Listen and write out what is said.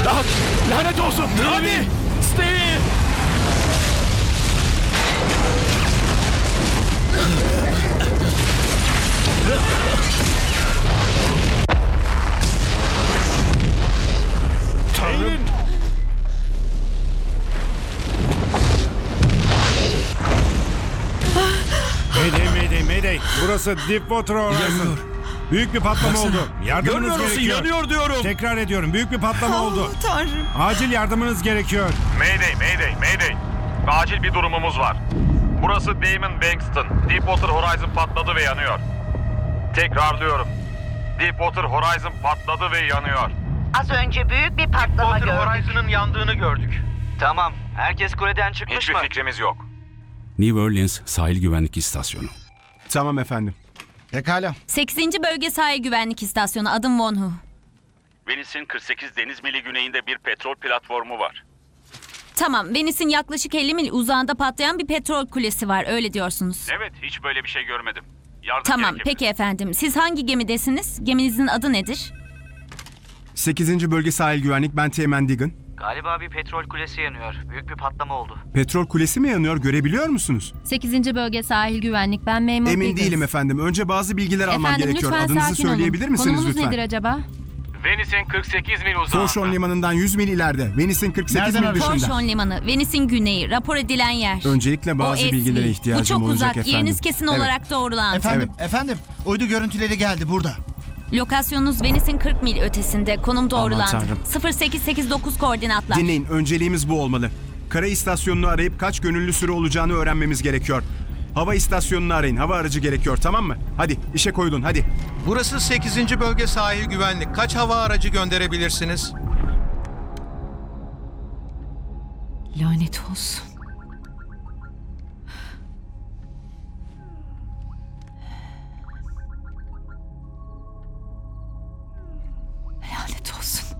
Ah, lanet olsun. Hadi. Steve! Tanrım. Mayday. Burası Deepwater Horizon. Büyük bir patlama oldu. Yardımınız Görmüyor musun? gerekiyor. Yanıyor diyorum. Tekrar ediyorum. Büyük bir patlama oldu. Tanrım. Acil yardımınız gerekiyor. Mayday. Acil bir durumumuz var. Burası Damon Bankston. Deepwater Horizon patladı ve yanıyor. Tekrarlıyorum. Deepwater Horizon patladı ve yanıyor. Az önce büyük bir patlama gördük. Horizon'ın yandığını gördük. Tamam. Herkes kuleden çıkmış Hiçbir mı? fikrimiz yok. New Orleans Sahil Güvenlik İstasyonu. Tamam efendim. Pekala. 8. Bölge Sahil Güvenlik İstasyonu, adım Wonhu. Venice'in 48 deniz mili güneyinde bir petrol platformu var. Tamam, Venice'in yaklaşık 50 mil uzağında patlayan bir petrol kulesi var, öyle diyorsunuz. Evet, hiç böyle bir şey görmedim. Yardım Tamam, gerekebilir. peki efendim. Siz hangi gemidesiniz? Geminizin adı nedir? 8. Bölge Sahil Güvenlik, ben Teğmen Diggin. Galiba bir petrol kulesi yanıyor. Büyük bir patlama oldu. Petrol kulesi mi yanıyor, görebiliyor musunuz? 8. Bölge Sahil Güvenlik, ben memur Emin Diggins. değilim efendim. Önce bazı bilgiler almam Efendim gerekiyor. lütfen Adınızı sakin söyleyebilir olun. misiniz Konumunuz lütfen? nedir acaba? Venice'in 48 mil Forshon uzağında. Limanı'ndan 100 mil ileride. Venice'in 48 mil dışında. Forshon Limanı, Venice'in güneyi, rapor edilen yer. Öncelikle bazı O eski. bilgilere ihtiyacım Bu çok olacak uzak, efendim. yeriniz kesin Evet. olarak doğrulandı. Efendim, uydu görüntüleri geldi burada. Lokasyonunuz Venice'in 40 mil ötesinde, konum doğrulandı. Tanrım. 0889 koordinatlar. Dinleyin, önceliğimiz bu olmalı. Kara istasyonunu arayıp kaç gönüllü süre olacağını öğrenmemiz gerekiyor. Hava istasyonunu arayın, hava aracı gerekiyor, tamam mı? Hadi, işe koyulun, hadi. Burası 8. Bölge Sahil Güvenlik. Kaç hava aracı gönderebilirsiniz? Lanet olsun. Lanet olsun.